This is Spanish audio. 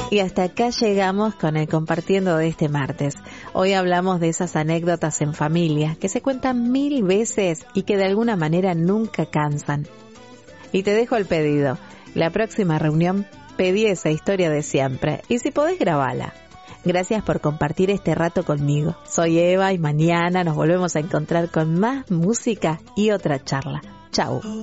Y hasta acá llegamos con el compartiendo de este martes. Hoy hablamos de esas anécdotas en familia que se cuentan 1000 veces y que de alguna manera nunca cansan. Y te dejo el pedido. La próxima reunión pedí esa historia de siempre y si podés grabala. Gracias por compartir este rato conmigo. Soy Eva y mañana nos volvemos a encontrar con más música y otra charla. Chau.